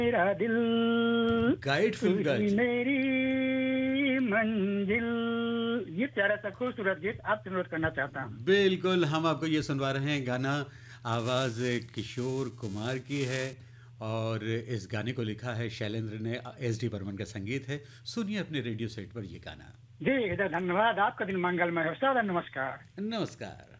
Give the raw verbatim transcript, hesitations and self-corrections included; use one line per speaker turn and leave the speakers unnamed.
मेरा दिल
गाइड
तू
फिल्म का।
ही मेरी मंजिल। ये प्यारा सा खूबसूरत गीत आपसे अनुरोध करना चाहता हूँ।
बिल्कुल, हम आपको ये सुनवा रहे हैं गाना। आवाज़ किशोर कुमार की है और इस गाने को लिखा है शैलेंद्र ने, एस डी बर्मन का संगीत है। सुनिए अपने रेडियो सेट पर ये गाना।
जी, धन्यवाद। आपका दिन मंगलमय हो। सादर नमस्कार।
नमस्कार।